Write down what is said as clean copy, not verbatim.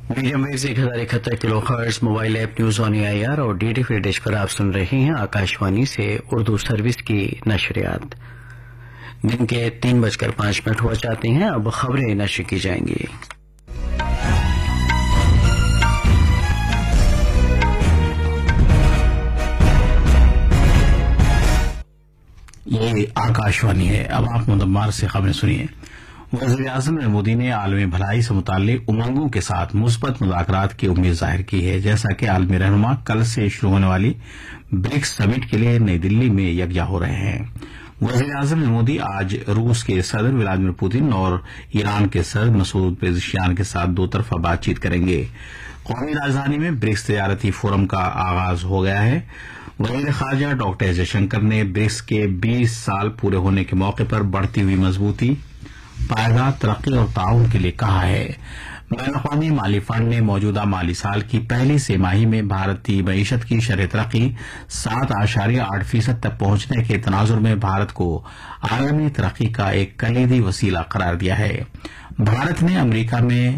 Medium wave से 1071 kilo hertz mobile app news on AIR और DD free dish पर आप सुन रहे हैं आकाशवाणी से उर्दू सर्विस की नशरियात। दिन के 3:05 हुआ चाहते हैं। अब खबरें नशर की जाएंगी। ये आकाशवाणी है। अब आप मुदम्मार से खबरें सुनिए। वज़ीर-ए-आज़म नरेंद्र मोदी ने आलमी भलाई से मुताल्लिक उमंगों के साथ मुस्बत मुज़ाकरात की उम्मीद जाहिर की है। जैसा कि आलमी रहनुमा कल से शुरू होने वाली ब्रिक्स समिट के लिए नई दिल्ली में यकजा हो रहे हैं। वज़ीर-ए-आज़म नरेंद्र मोदी आज रूस के सदर व्लादिमीर पुतिन और ईरान के सदर मसूद पेज़ेश्कियान के साथ दो तरफा बातचीत करेंगे। कौमी राजधानी में ब्रिक्स तजारती फोरम का आगाज हो गया है। वज़ीर ख़ारजा डॉक्टर जयशंकर ने ब्रिक्स के 20 साल पूरे होने के मौके पर बढ़ती हुई मजबूती, पायदार तरक्की और ताउन के लिए कहा है। बैनुल-अक़वामी माली फंड ने मौजूदा माली साल की पहली तिमाही में भारतीय मईशत की शरह तरक्की 7.8% तक पहुंचने के तनाजुर में भारत को आलमी तरक्की का एक कलीदी वसीला करार दिया है। भारत ने अमरीका में